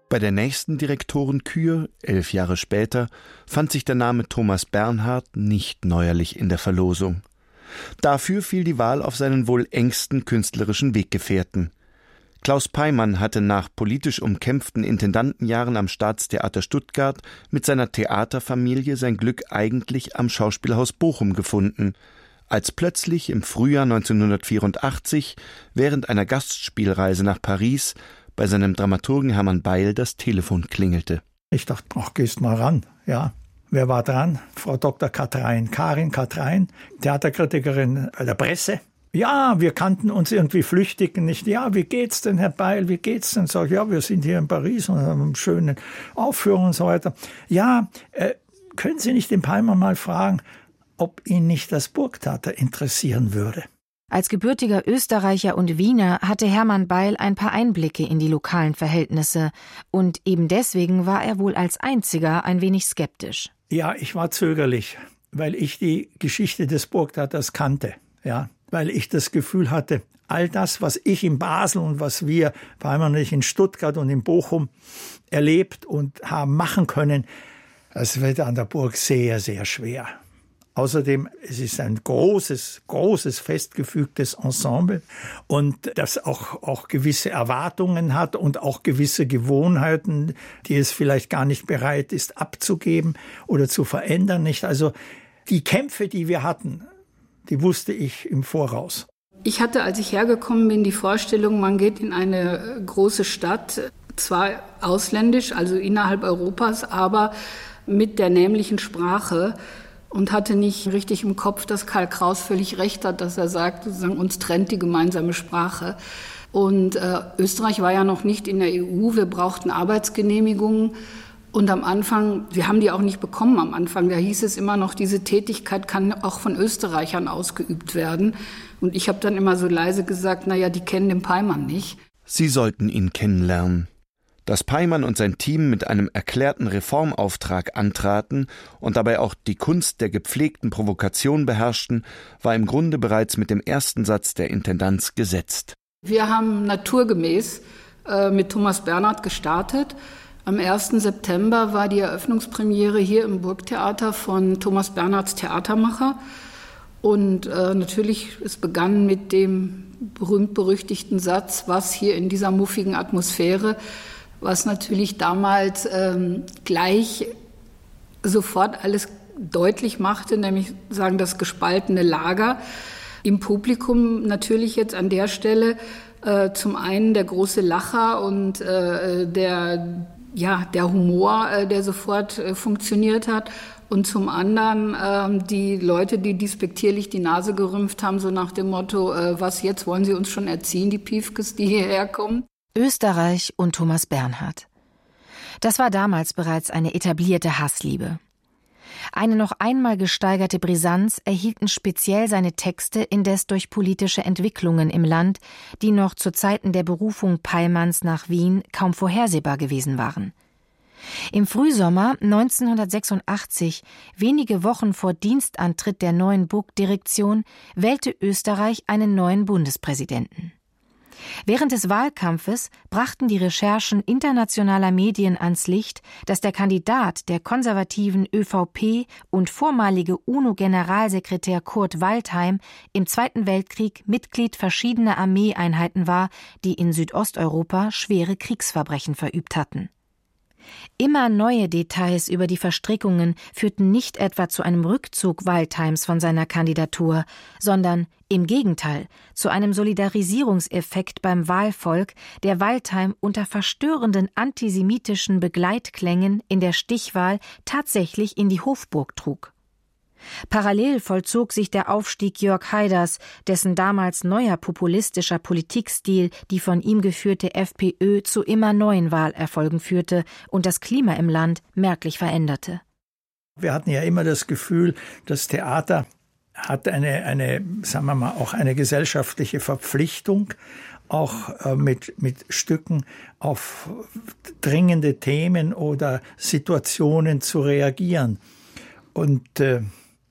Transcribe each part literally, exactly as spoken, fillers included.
Bei der nächsten Direktorenkür, elf Jahre später, fand sich der Name Thomas Bernhard nicht neuerlich in der Verlosung. Dafür fiel die Wahl auf seinen wohl engsten künstlerischen Weggefährten. Klaus Peymann hatte nach politisch umkämpften Intendantenjahren am Staatstheater Stuttgart mit seiner Theaterfamilie sein Glück eigentlich am Schauspielhaus Bochum gefunden, als plötzlich im Frühjahr neunzehnhundertvierundachtzig während einer Gastspielreise nach Paris bei seinem Dramaturgen Hermann Beil das Telefon klingelte. Ich dachte, ach, gehst mal ran, ja. Wer war dran? Frau Doktor Katrein, Karin Katrein, Theaterkritikerin bei der Presse. Ja, wir kannten uns irgendwie flüchtig nicht. Ja, wie geht's denn, Herr Beil, wie geht's denn? Sag ich, ja, wir sind hier in Paris und haben eine schöne Aufführung und so weiter. Ja, äh, können Sie nicht den Peymann mal fragen, ob ihn nicht das Burgtheater interessieren würde? Als gebürtiger Österreicher und Wiener hatte Hermann Beil ein paar Einblicke in die lokalen Verhältnisse. Und eben deswegen war er wohl als einziger ein wenig skeptisch. Ja, ich war zögerlich, weil ich die Geschichte des Burgtheaters kannte. Ja, weil ich das Gefühl hatte, all das, was ich in Basel und was wir, vor allem nicht in Stuttgart und in Bochum, erlebt und haben machen können, das wird an der Burg sehr, sehr schwer. Außerdem, es ist ein großes, großes, festgefügtes Ensemble und das auch, auch gewisse Erwartungen hat und auch gewisse Gewohnheiten, die es vielleicht gar nicht bereit ist abzugeben oder zu verändern. Nicht? Also die Kämpfe, die wir hatten, die wusste ich im Voraus. Ich hatte, als ich hergekommen bin, die Vorstellung, man geht in eine große Stadt, zwar ausländisch, also innerhalb Europas, aber mit der nämlichen Sprache. Und hatte nicht richtig im Kopf, dass Karl Kraus völlig recht hat, dass er sagt, sozusagen, uns trennt die gemeinsame Sprache. Und äh, Österreich war ja noch nicht in der E U, wir brauchten Arbeitsgenehmigungen. Und am Anfang, wir haben die auch nicht bekommen am Anfang, da hieß es immer noch, diese Tätigkeit kann auch von Österreichern ausgeübt werden. Und ich habe dann immer so leise gesagt, naja, die kennen den Peymann nicht. Sie sollten ihn kennenlernen. Dass Peymann und sein Team mit einem erklärten Reformauftrag antraten und dabei auch die Kunst der gepflegten Provokation beherrschten, war im Grunde bereits mit dem ersten Satz der Intendanz gesetzt. Wir haben naturgemäß äh, mit Thomas Bernhard gestartet. Am ersten September war die Eröffnungspremiere hier im Burgtheater von Thomas Bernhards Theatermacher. Und äh, natürlich, es begann mit dem berühmt-berüchtigten Satz, was hier in dieser muffigen Atmosphäre, was natürlich damals ähm, gleich sofort alles deutlich machte, nämlich sagen das gespaltene Lager. Im Publikum natürlich jetzt an der Stelle äh, zum einen der große Lacher und äh, der, ja, der Humor, äh, der sofort äh, funktioniert hat. Und zum anderen äh, die Leute, die despektierlich die Nase gerümpft haben, so nach dem Motto, äh, was jetzt, wollen Sie uns schon erziehen, die Piefkes, die hierher kommen? Österreich und Thomas Bernhard. Das war damals bereits eine etablierte Hassliebe. Eine noch einmal gesteigerte Brisanz erhielten speziell seine Texte indes durch politische Entwicklungen im Land, die noch zu Zeiten der Berufung Peymanns nach Wien kaum vorhersehbar gewesen waren. Im Frühsommer neunzehnhundertsechsundachtzig, wenige Wochen vor Dienstantritt der neuen Burgdirektion, wählte Österreich einen neuen Bundespräsidenten. Während des Wahlkampfes brachten die Recherchen internationaler Medien ans Licht, dass der Kandidat der konservativen ÖVP und vormalige UNO-Generalsekretär Kurt Waldheim im Zweiten Weltkrieg Mitglied verschiedener Armeeeinheiten war, die in Südosteuropa schwere Kriegsverbrechen verübt hatten. Immer neue Details über die Verstrickungen führten nicht etwa zu einem Rückzug Waldheims von seiner Kandidatur, sondern im Gegenteil zu einem Solidarisierungseffekt beim Wahlvolk, der Waldheim unter verstörenden antisemitischen Begleitklängen in der Stichwahl tatsächlich in die Hofburg trug. Parallel vollzog sich der Aufstieg Jörg Haiders, dessen damals neuer populistischer Politikstil die von ihm geführte FPÖ zu immer neuen Wahlerfolgen führte und das Klima im Land merklich veränderte. Wir hatten ja immer das Gefühl, das Theater hat eine, eine, sagen wir mal, auch eine gesellschaftliche Verpflichtung, auch äh, mit, mit Stücken auf dringende Themen oder Situationen zu reagieren. Und äh,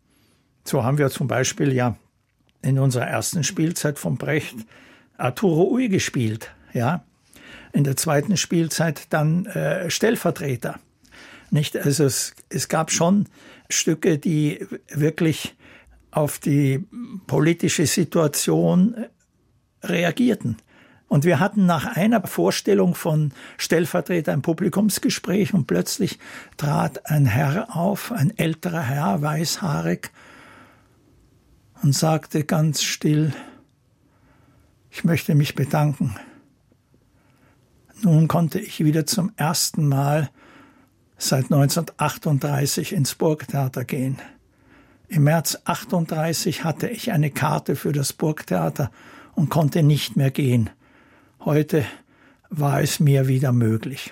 so haben wir zum Beispiel ja in unserer ersten Spielzeit von Brecht Arturo Ui gespielt, ja. in der zweiten Spielzeit dann äh, Stellvertreter. Nicht? Also es, es gab schon Stücke, die wirklich auf die politische Situation reagierten. Und wir hatten nach einer Vorstellung von Stellvertreter ein Publikumsgespräch und plötzlich trat ein Herr auf, ein älterer Herr, weißhaarig, und sagte ganz still: Ich möchte mich bedanken. Nun konnte ich wieder zum ersten Mal seit neunzehnhundertachtunddreißig ins Burgtheater gehen. Im März achtunddreißig hatte ich eine Karte für das Burgtheater und konnte nicht mehr gehen. Heute war es mir wieder möglich.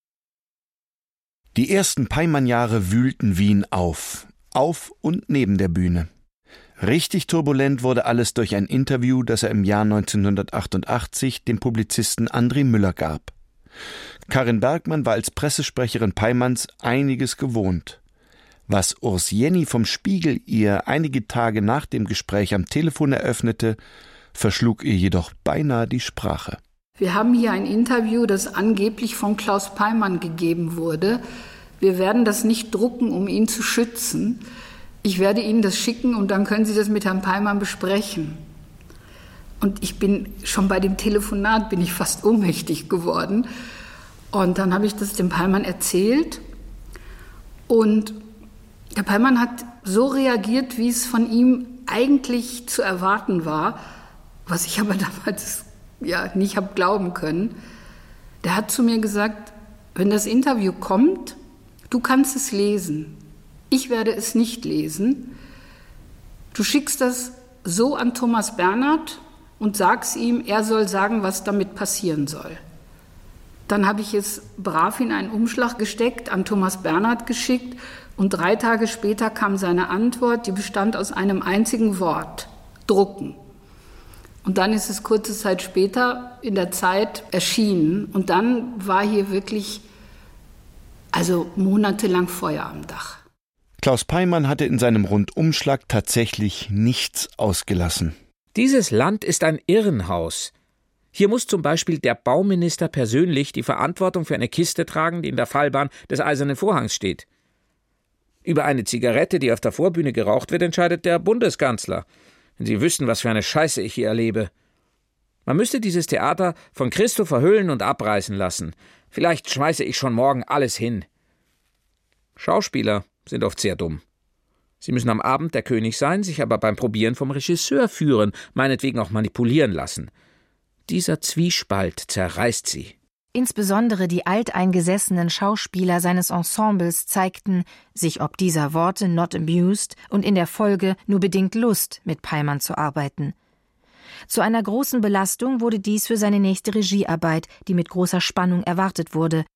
Die ersten Peymann-Jahre wühlten Wien auf, auf und neben der Bühne. Richtig turbulent wurde alles durch ein Interview, das er im Jahr neunzehnhundertachtundachtzig dem Publizisten André Müller gab. Karin Bergmann war als Pressesprecherin Peymanns einiges gewohnt. Was Urs Jenny vom Spiegel ihr einige Tage nach dem Gespräch am Telefon eröffnete, verschlug ihr jedoch beinahe die Sprache. Wir haben hier ein Interview, das angeblich von Klaus Peymann gegeben wurde. Wir werden das nicht drucken, um ihn zu schützen. Ich werde Ihnen das schicken und dann können Sie das mit Herrn Peymann besprechen. Und ich bin schon bei dem Telefonat, bin ich fast ohnmächtig geworden. Und dann habe ich das dem Peymann erzählt. Und der Peymann hat so reagiert, wie es von ihm eigentlich zu erwarten war, was ich aber damals ja nicht habe glauben können. Der hat zu mir gesagt: Wenn das Interview kommt, du kannst es lesen. Ich werde es nicht lesen. Du schickst das so an Thomas Bernhard und sagst ihm, er soll sagen, was damit passieren soll. Dann habe ich es brav in einen Umschlag gesteckt, an Thomas Bernhard geschickt und drei Tage später kam seine Antwort, die bestand aus einem einzigen Wort: drucken. Und dann ist es kurze Zeit später in der Zeit erschienen und dann war hier wirklich, also monatelang Feuer am Dach. Klaus Peymann hatte in seinem Rundumschlag tatsächlich nichts ausgelassen. Dieses Land ist ein Irrenhaus. Hier muss zum Beispiel der Bauminister persönlich die Verantwortung für eine Kiste tragen, die in der Fallbahn des Eisernen Vorhangs steht. Über eine Zigarette, die auf der Vorbühne geraucht wird, entscheidet der Bundeskanzler. Wenn Sie wüssten, was für eine Scheiße ich hier erlebe. Man müsste dieses Theater von Christo verhüllen und abreißen lassen. Vielleicht schmeiße ich schon morgen alles hin. Schauspieler sind oft sehr dumm. Sie müssen am Abend der König sein, sich aber beim Probieren vom Regisseur führen, meinetwegen auch manipulieren lassen. Dieser Zwiespalt zerreißt sie. Insbesondere die alteingesessenen Schauspieler seines Ensembles zeigten sich ob dieser Worte not amused und in der Folge nur bedingt Lust, mit Peymann zu arbeiten. Zu einer großen Belastung wurde dies für seine nächste Regiearbeit, die mit großer Spannung erwartet wurde.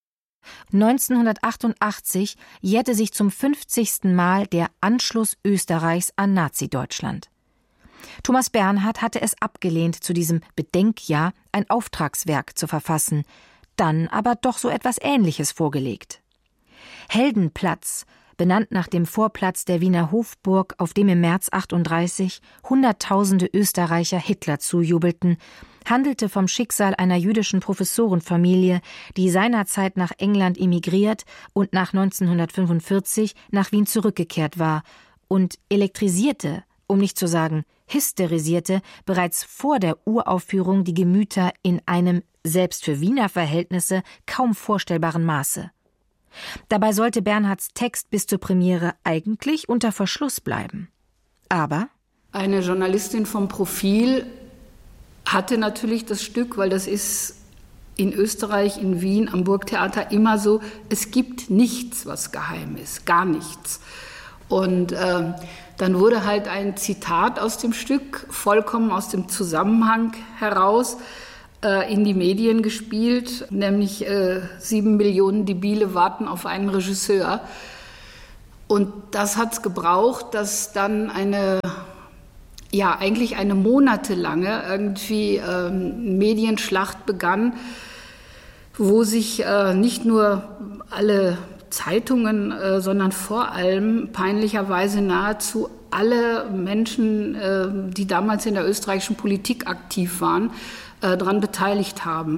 neunzehnhundertachtundachtzig jährte sich zum fünfzigsten Mal der Anschluss Österreichs an Nazi-Deutschland. Thomas Bernhard hatte es abgelehnt, zu diesem Bedenkjahr ein Auftragswerk zu verfassen, dann aber doch so etwas Ähnliches vorgelegt. Heldenplatz, benannt nach dem Vorplatz der Wiener Hofburg, auf dem im März achtunddreißig Hunderttausende Österreicher Hitler zujubelten, handelte vom Schicksal einer jüdischen Professorenfamilie, die seinerzeit nach England emigriert und nach neunzehnhundertfünfundvierzig nach Wien zurückgekehrt war und elektrisierte, um nicht zu sagen hysterisierte, bereits vor der Uraufführung die Gemüter in einem, selbst für Wiener Verhältnisse, kaum vorstellbaren Maße. Dabei sollte Bernhards Text bis zur Premiere eigentlich unter Verschluss bleiben. Aber eine Journalistin vom Profil hatte natürlich das Stück, weil das ist in Österreich, in Wien, am Burgtheater immer so, es gibt nichts, was geheim ist, gar nichts. Und äh, dann wurde halt ein Zitat aus dem Stück, vollkommen aus dem Zusammenhang heraus, äh, in die Medien gespielt, nämlich äh, sieben Millionen Debile warten auf einen Regisseur. Und das hat es gebraucht, dass dann eine, ja eigentlich eine monatelange irgendwie äh, Medienschlacht begann, wo sich äh, nicht nur alle Zeitungen, äh, sondern vor allem peinlicherweise nahezu alle Menschen, äh, die damals in der österreichischen Politik aktiv waren, äh, daran beteiligt haben.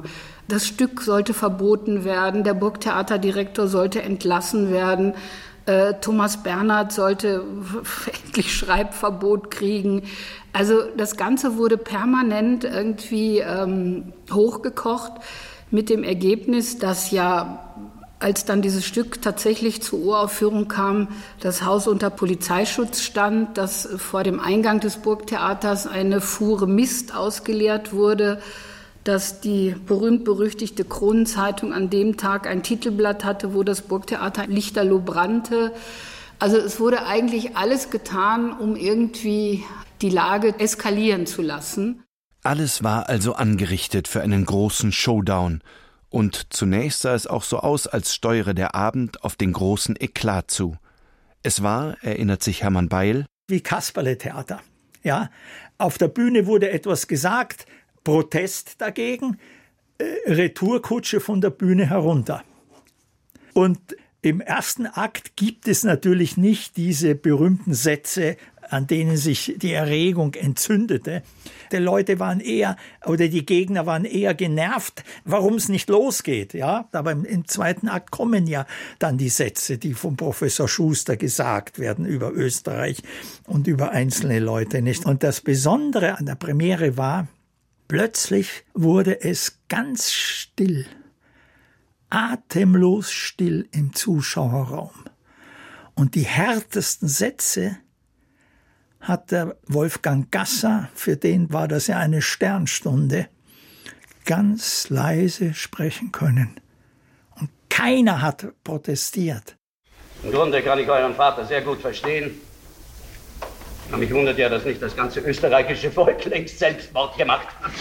Das Stück sollte verboten werden, der Burgtheaterdirektor sollte entlassen werden, äh, Thomas Bernhard sollte endlich Schreibverbot kriegen. Also das Ganze wurde permanent irgendwie ähm, hochgekocht mit dem Ergebnis, dass ja, als dann dieses Stück tatsächlich zur Uraufführung kam, das Haus unter Polizeischutz stand, dass vor dem Eingang des Burgtheaters eine Fuhre Mist ausgeleert wurde, dass die berühmt-berüchtigte Kronenzeitung an dem Tag ein Titelblatt hatte, wo das Burgtheater lichterloh brannte. Also es wurde eigentlich alles getan, um irgendwie die Lage eskalieren zu lassen. Alles war also angerichtet für einen großen Showdown. Und zunächst sah es auch so aus, als steuere der Abend auf den großen Eklat zu. Es war, erinnert sich Hermann Beil, wie Kasperle-Theater. Ja, auf der Bühne wurde etwas gesagt, Protest dagegen, äh, Retourkutsche von der Bühne herunter. Und im ersten Akt gibt es natürlich nicht diese berühmten Sätze, an denen sich die Erregung entzündete. Die Leute waren eher, oder die Gegner waren eher genervt, warum es nicht losgeht. Ja, aber im, im zweiten Akt kommen ja dann die Sätze, die vom Professor Schuster gesagt werden über Österreich und über einzelne Leute nicht. Und das Besondere an der Premiere war, plötzlich wurde es ganz still, atemlos still im Zuschauerraum. Und die härtesten Sätze hat der Wolfgang Gasser, für den war das ja eine Sternstunde, ganz leise sprechen können. Und keiner hat protestiert. Im Grunde kann ich euren Vater sehr gut verstehen. Aber mich wundert ja, dass nicht das ganze österreichische Volk längst Selbstmord gemacht hat.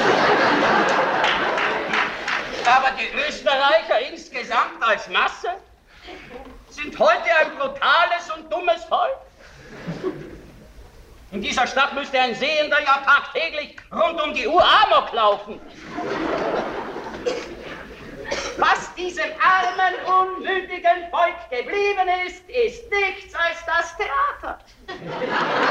Aber die Österreicher insgesamt als Masse sind heute ein brutales und dummes Volk. In dieser Stadt müsste ein Sehender ja tagtäglich rund um die Uhr Amok laufen. Was diesem armen, unmündigen Volk geblieben ist, ist nichts als das Theater.